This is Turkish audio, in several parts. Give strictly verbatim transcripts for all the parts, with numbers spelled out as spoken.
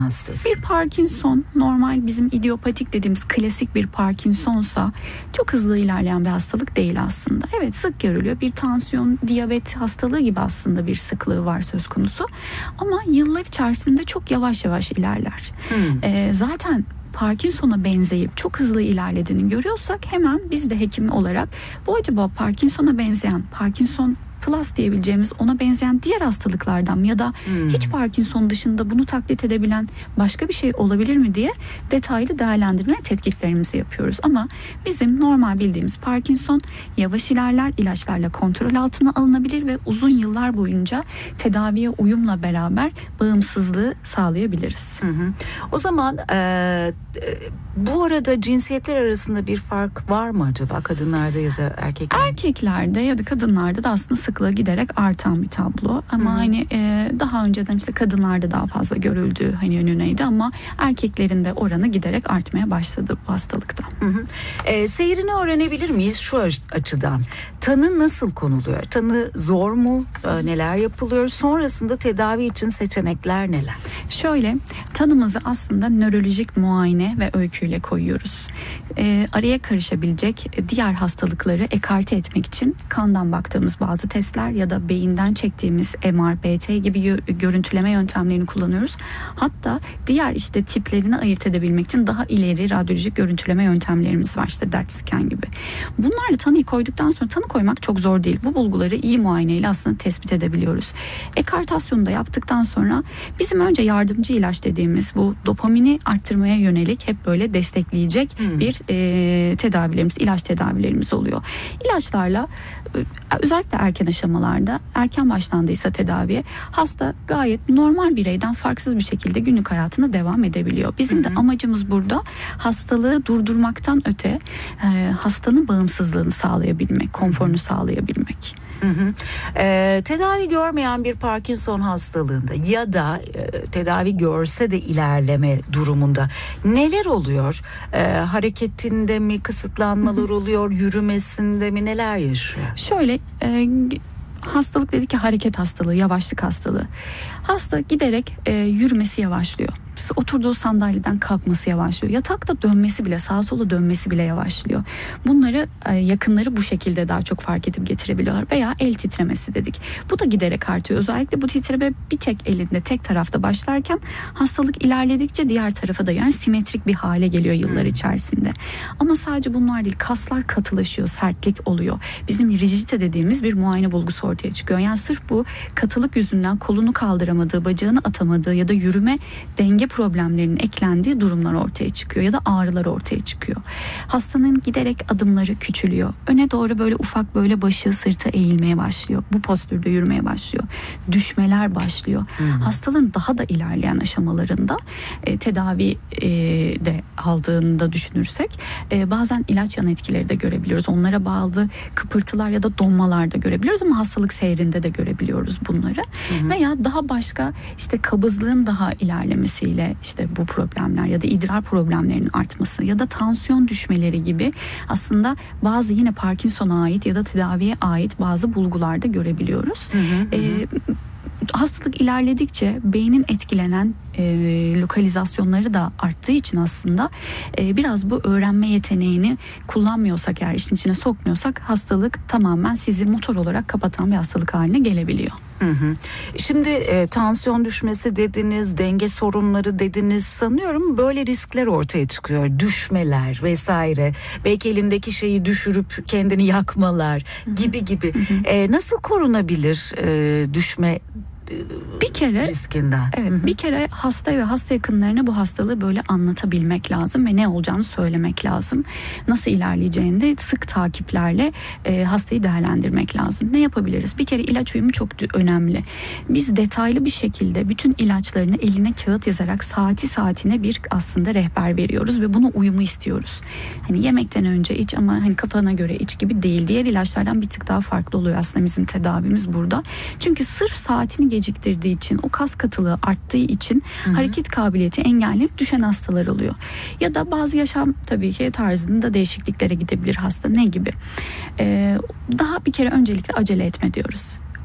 hastası? Bir Parkinson normal bizim idiopatik dediğimiz klasik bir Parkinson'sa çok hızlı ilerleyen bir hastalık değil aslında. Evet, sık görülüyor. Bir tansiyon, diyabet hastalığı gibi aslında bir sıklığı var söz konusu. Ama yıllar içerisinde çok yavaş yavaş ilerler. Hmm. Ee, zaten Parkinson'a benzeyip çok hızlı ilerlediğini görüyorsak hemen biz de hekim olarak bu acaba Parkinson'a benzeyen, Parkinson Plus diyebileceğimiz ona benzeyen diğer hastalıklardan mı ya da hmm. hiç Parkinson dışında bunu taklit edebilen başka bir şey olabilir mi diye detaylı değerlendirme tetkiklerimizi yapıyoruz. Ama bizim normal bildiğimiz Parkinson yavaş ilerler, ilaçlarla kontrol altına alınabilir ve uzun yıllar boyunca tedaviye uyumla beraber bağımsızlığı sağlayabiliriz. Hı hı. O zaman e, bu arada cinsiyetler arasında bir fark var mı acaba kadınlarda ya da erkeklerde? Erkeklerde ya da kadınlarda da aslında sıklığı giderek artan bir tablo ama Hı-hı. hani e, daha önceden işte kadınlarda daha fazla görüldüğü hani yönüneydi ama erkeklerin de oranı giderek artmaya başladı bu hastalıkta. E, seyrini öğrenebilir miyiz şu açıdan? Tanı nasıl konuluyor? Tanı zor mu? E, neler yapılıyor? Sonrasında tedavi için seçenekler neler? Şöyle, tanımızı aslında nörolojik muayene ve öyküyle koyuyoruz. E, araya karışabilecek diğer hastalıkları ekarte etmek için kandan baktığımız bazı testler ya da beyinden çektiğimiz M R, B T gibi görüntüleme yöntemlerini kullanıyoruz. Hatta diğer işte tiplerini ayırt edebilmek için daha ileri radyolojik görüntüleme yöntemlerimiz var, işte D E T scan gibi. Bunlarla tanıyı koyduktan sonra tanı koymak çok zor değil. Bu bulguları iyi muayeneyle aslında tespit edebiliyoruz. Ekartasyonu da yaptıktan sonra bizim önce yardımcı ilaç dediğimiz bu dopamini arttırmaya yönelik hep böyle destekleyecek hmm. bir e, tedavilerimiz, ilaç tedavilerimiz oluyor. İlaçlarla özellikle erken aşamalarda erken başlandıysa tedaviye hasta gayet normal bireyden farksız bir şekilde günlük hayatına devam edebiliyor. Bizim hı hı. de amacımız burada hastalığı durdurmaktan öte e, hastanın bağımsızlığını sağlayabilmek, konforunu sağlayabilmek. Hı hı. E, tedavi görmeyen bir Parkinson hastalığında ya da e, tedavi görse de ilerleme durumunda neler oluyor? E, hareketinde mi kısıtlanmalar hı hı. oluyor? Yürümesinde mi? Neler yaşıyor? Şöyle e, hastalık dedik ki hareket hastalığı, yavaşlık hastalığı. Hasta giderek e, yürümesi yavaşlıyor. Oturduğu sandalyeden kalkması yavaşlıyor. Yatakta dönmesi bile, sağa sola dönmesi bile yavaşlıyor. Bunları yakınları bu şekilde daha çok fark edip getirebiliyorlar. Veya el titremesi dedik. Bu da giderek artıyor. Özellikle bu titreme bir tek elinde, tek tarafta başlarken hastalık ilerledikçe diğer tarafa da yani simetrik bir hale geliyor yıllar içerisinde. Ama sadece bunlar değil. Kaslar katılaşıyor, sertlik oluyor. Bizim rigidite dediğimiz bir muayene bulgusu ortaya çıkıyor. Yani sırf bu katılık yüzünden kolunu kaldıramadığı, bacağını atamadığı ya da yürüme denge problemlerinin eklendiği durumlar ortaya çıkıyor ya da ağrılar ortaya çıkıyor. Hastanın giderek adımları küçülüyor. Öne doğru böyle ufak böyle başı sırtı eğilmeye başlıyor. Bu postürde yürümeye başlıyor. Düşmeler başlıyor. Hı hı. Hastalığın daha da ilerleyen aşamalarında e, tedavi e, de aldığında düşünürsek e, bazen ilaç yan etkileri de görebiliyoruz. Onlara bağlı kıpırtılar ya da donmalar da görebiliyoruz ama hastalık seyrinde de görebiliyoruz bunları. Hı hı. Veya daha başka işte kabızlığın daha ilerlemesiyle işte bu problemler ya da idrar problemlerinin artması ya da tansiyon düşmeleri gibi aslında bazı yine Parkinson'a ait ya da tedaviye ait bazı bulgularda görebiliyoruz. Hı hı hı. Ee, hastalık ilerledikçe beynin etkilenen e, lokalizasyonları da arttığı için aslında e, biraz bu öğrenme yeteneğini kullanmıyorsak, eğer işin içine sokmuyorsak hastalık tamamen sizi motor olarak kapatan bir hastalık haline gelebiliyor. Hı hı. Şimdi e, tansiyon düşmesi dediniz, denge sorunları dediniz. Sanıyorum böyle riskler ortaya çıkıyor. Düşmeler vesaire. Belki elindeki şeyi düşürüp kendini yakmalar gibi gibi. Hı hı. E, nasıl korunabilir e, düşme bir kere riskinden? Evet, bir kere hasta ve hasta yakınlarına bu hastalığı böyle anlatabilmek lazım ve ne olacağını söylemek lazım. Nasıl ilerleyeceğini de sık takiplerle e, hastayı değerlendirmek lazım. Ne yapabiliriz? Bir kere ilaç uyumu çok önemli. Biz detaylı bir şekilde bütün ilaçlarını eline kağıt yazarak saati saatine bir aslında rehber veriyoruz ve bunu uyumu istiyoruz. Hani yemekten önce iç ama hani kafana göre iç gibi değil. Diğer ilaçlardan bir tık daha farklı oluyor aslında bizim tedavimiz burada. Çünkü sırf saatini geciktirdiği için, o kas katılığı arttığı için Hı-hı. hareket kabiliyeti engellenip düşen hastalar oluyor. Ya da bazı yaşam tabii ki tarzında değişikliklere gidebilir hasta. Ne gibi? Ee, daha bir kere öncelikle acele etme diyoruz.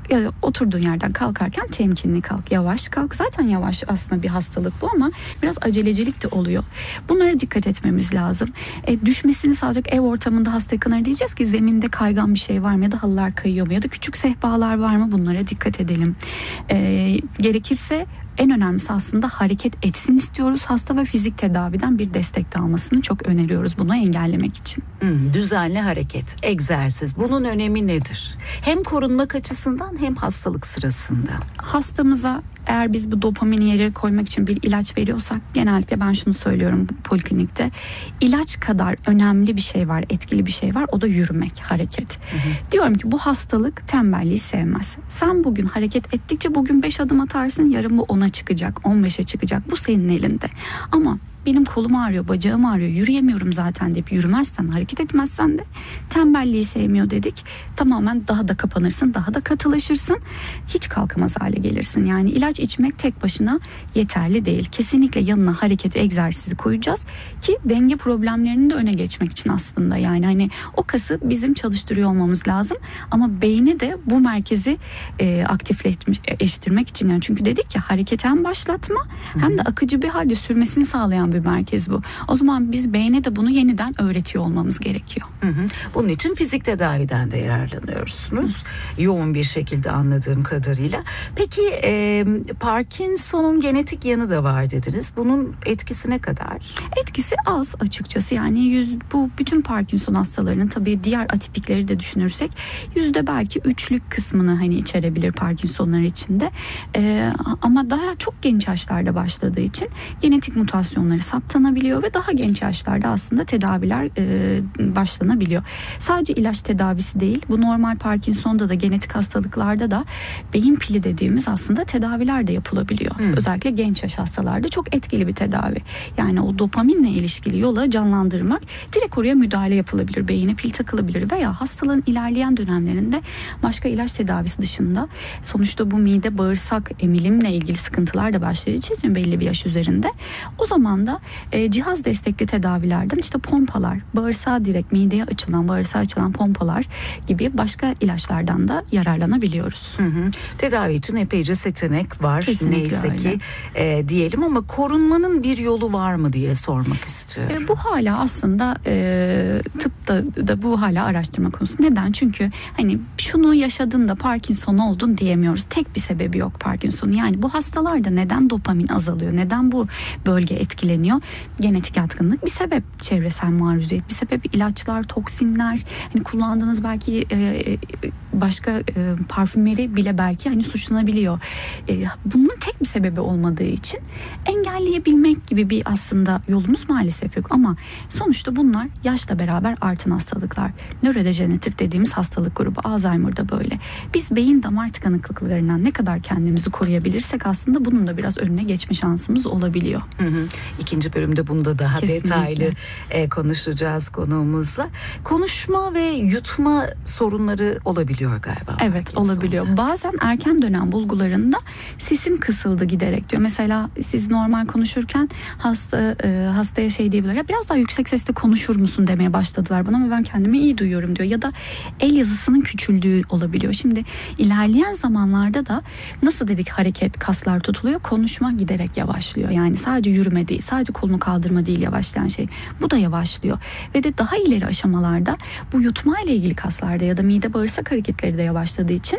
Ya, oturduğun yerden kalkarken temkinli kalk, yavaş kalk. Zaten yavaş aslında bir hastalık bu ama biraz acelecilik de oluyor. Bunlara dikkat etmemiz lazım. E, düşmesini sağlayacak ev ortamında hasta yakınları diyeceğiz ki zeminde kaygan bir şey var mı ya da halılar kayıyor mu ya da küçük sehpalar var mı, bunlara dikkat edelim. E, gerekirse en önemlisi aslında hareket etsin istiyoruz. Hasta ve fizik tedaviden bir destek de almasını çok öneriyoruz bunu engellemek için. Hmm, düzenli hareket, egzersiz. Bunun önemi nedir? Hem korunmak açısından hem hastalık sırasında. Hastamıza eğer biz bu dopamini yere koymak için bir ilaç veriyorsak, genellikle ben şunu söylüyorum poliklinikte. İlaç kadar önemli bir şey var, etkili bir şey var. O da yürümek, hareket. Hı hı. Diyorum ki bu hastalık tembelliği sevmez. Sen bugün hareket ettikçe bugün beş adım atarsın, yarın bu ona çıkacak, on beşe çıkacak. Bu senin elinde. Ama benim kolum ağrıyor, bacağım ağrıyor, yürüyemiyorum zaten deyip yürümezsen, hareket etmezsen de tembelliği sevmiyor dedik. Tamamen daha da kapanırsın, daha da katılaşırsın. Hiç kalkamaz hale gelirsin. Yani ilaç içmek tek başına yeterli değil. Kesinlikle yanına hareketi, egzersizi koyacağız ki denge problemlerinin de öne geçmek için aslında. Yani hani o kası bizim çalıştırıyor olmamız lazım. Ama beyni de bu merkezi e, aktifleştirmek için. Yani çünkü dedik ya, hareketi hem başlatma hem de akıcı bir halde sürmesini sağlayan bir merkez bu. O zaman biz beyne de bunu yeniden öğretiyor olmamız gerekiyor. Hı hı. Bunun için fizik tedaviden de yararlanıyorsunuz. Hı. Yoğun bir şekilde anladığım kadarıyla. Peki e, Parkinson'un genetik yanı da var dediniz. Bunun etkisi ne kadar? Etkisi az açıkçası. Yani yüz, bu bütün Parkinson hastalarının, tabii diğer atipikleri de düşünürsek yüzde belki üçlük kısmını hani içerebilir Parkinsonlar içinde. E, ama daha çok genç yaşlarda başladığı için genetik mutasyonları saptanabiliyor ve daha genç yaşlarda aslında tedaviler e, başlanabiliyor. Sadece ilaç tedavisi değil, bu normal Parkinson'da da genetik hastalıklarda da beyin pili dediğimiz aslında tedaviler de yapılabiliyor. Hmm. Özellikle genç yaş hastalarda çok etkili bir tedavi. Yani o dopaminle ilişkili yola canlandırmak, direkt oraya müdahale yapılabilir, beyine pil takılabilir veya hastalığın ilerleyen dönemlerinde başka ilaç tedavisi dışında, sonuçta bu mide bağırsak emilimle ilgili sıkıntılar da başlayacağı için belli bir yaş üzerinde, o zaman da e, cihaz destekli tedavilerden işte pompalar, bağırsağa direkt mideye açılan, bağırsağa açılan pompalar gibi başka ilaçlardan da yararlanabiliyoruz. Hı hı. Tedavi için epeyce seçenek var. Kesinlikle neyse öyle. ki e, diyelim, ama korunmanın bir yolu var mı diye sormak istiyorum. E, bu hala aslında e, tıpta da bu hala araştırma konusu. Neden? Çünkü hani şunu yaşadın da Parkinson oldun diyemiyoruz. Tek bir sebebi yok Parkinson'un. Yani bu hastalarda neden dopamin azalıyor? Neden bu bölge etkileniyor? Genetik yatkınlık bir sebep, çevresel maruziyet bir sebep, ilaçlar, toksinler, hani kullandığınız belki e, başka e, parfümeri bile belki hani suçlanabiliyor. E, bunun tek bir sebebi olmadığı için engelleyebilmek gibi bir aslında yolumuz maalesef yok. Ama sonuçta bunlar yaşla beraber artan hastalıklar. Nörodejeneratif dediğimiz hastalık grubu, Alzheimer'da böyle. Biz beyin damar tıkanıklıklarından ne kadar kendimizi koruyabilirsek aslında bunun da biraz önüne geçme şansımız olabiliyor. Hı hı. İkinci bölümde bunda daha Kesinlikle. detaylı e, konuşacağız konuğumuzla. Konuşma ve yutma sorunları olabiliyor galiba. Evet, olabiliyor. Bazen erken dönem bulgularında sesim kısıldı giderek diyor. Mesela siz normal konuşurken hasta e, hastaya şey diyebilir, ya biraz daha yüksek sesle konuşur musun demeye başladılar bana ama ben kendimi iyi duyuyorum diyor. Ya da el yazısının küçüldüğü olabiliyor. Şimdi ilerleyen zamanlarda da nasıl dedik, hareket, kaslar tutuluyor, konuşma giderek yavaşlıyor. Yani sadece yürüme değil, sadece kolunu kaldırma değil yavaşlayan şey. Bu da yavaşlıyor. Ve de daha ileri aşamalarda bu yutma ile ilgili kaslarda ya da mide bağırsak hareketleri de yavaşladığı için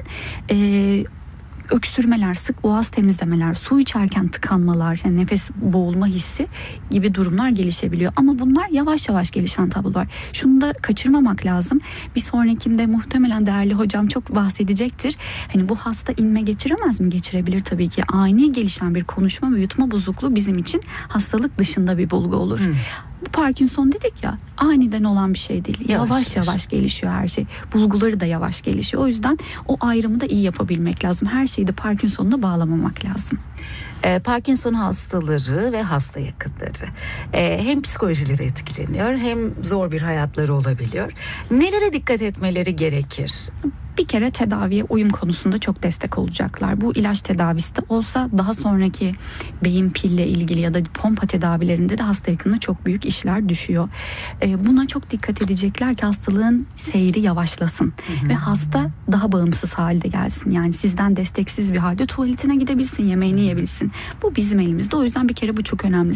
e, öksürmeler, sık boğaz temizlemeler, su içerken tıkanmalar, yani nefes boğulma hissi gibi durumlar gelişebiliyor. Ama bunlar yavaş yavaş gelişen tablolar. Şunu da kaçırmamak lazım. Bir sonrakinde muhtemelen değerli hocam çok bahsedecektir. Hani bu hasta inme geçiremez mi? Geçirebilir tabii ki. Ani gelişen bir konuşma ve yutma bozukluğu bizim için hastalık dışında bir bulgu olur. Hmm. Bu Parkinson dedik ya, aniden olan bir şey değil. Yavaş yavaş, yavaş gelişiyor her şey. Bulguları da yavaş gelişiyor. O yüzden o ayrımı da iyi yapabilmek lazım. Her şeyi de Parkinson'la bağlamamak lazım. Ee, Parkinson hastaları ve hasta yakınları ee, hem psikolojileri etkileniyor hem zor bir hayatları olabiliyor. Nelere dikkat etmeleri gerekir? Bir kere tedaviye uyum konusunda çok destek olacaklar. Bu ilaç tedavisi de olsa daha sonraki beyin pille ilgili ya da pompa tedavilerinde de hasta yakınına çok büyük işler düşüyor. Ee, buna çok dikkat edecekler ki hastalığın seyri yavaşlasın hı hı. ve hasta daha bağımsız halde gelsin. Yani sizden desteksiz bir halde tuvaletine gidebilsin, yemeğini yiyebilsin. Bu bizim elimizde. O yüzden bir kere bu çok önemli.